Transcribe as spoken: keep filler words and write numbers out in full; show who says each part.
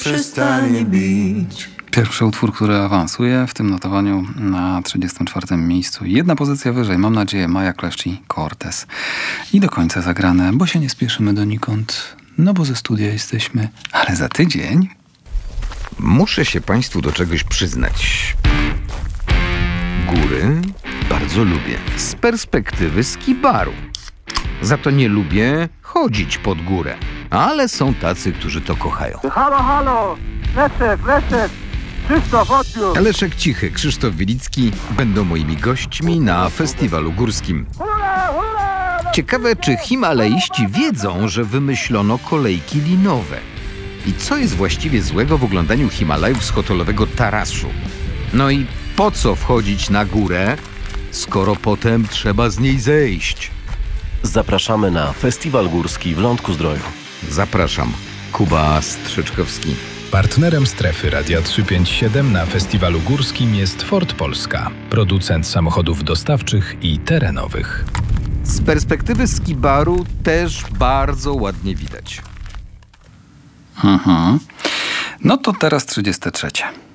Speaker 1: przestanie bić.
Speaker 2: Pierwszy utwór, który awansuje w tym notowaniu na trzydziestym czwartym miejscu. Jedna pozycja wyżej, mam nadzieję, Maja Kleszcz i Cortez. I do końca zagrane, bo się nie spieszymy donikąd, no bo ze studia jesteśmy, ale za tydzień...
Speaker 3: Muszę się Państwu do czegoś przyznać. Góry bardzo lubię. Z perspektywy skibaru. Za to nie lubię chodzić pod górę. Ale są tacy, którzy to kochają.
Speaker 4: Halo, halo! Leszek, Leszek! Krzysztof, odbiór!
Speaker 3: Leszek Cichy, Krzysztof Wilicki będą moimi gośćmi na festiwalu górskim.
Speaker 4: Hurra, hurra!
Speaker 3: Ciekawe, czy himalaiści wiedzą, że wymyślono kolejki linowe. I co jest właściwie złego w oglądaniu Himalajów z hotelowego tarasu? No i po co wchodzić na górę, skoro potem trzeba z niej zejść?
Speaker 5: Zapraszamy na Festiwal Górski w Lądku-Zdroju.
Speaker 3: Zapraszam. Kuba Strzyczkowski.
Speaker 6: Partnerem Strefy Radia trzysta pięćdziesiąt siedem na Festiwalu Górskim jest Ford Polska, producent samochodów dostawczych i terenowych.
Speaker 3: Z perspektywy skibaru też bardzo ładnie widać.
Speaker 2: Mhm. No to teraz trzydzieste trzecie.